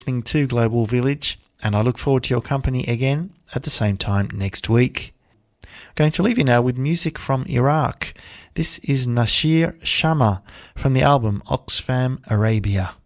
listening to Global Village, and I look forward to your company again at the same time next week. I'm going to leave you now with music from Iraq. This is Nasir Shama from the album Oxfam Arabia.